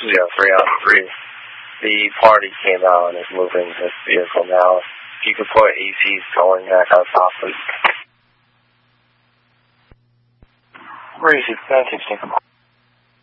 0303. The party came out and is moving this vehicle now. If you could put AC's going back on top, please. Where is it? 19.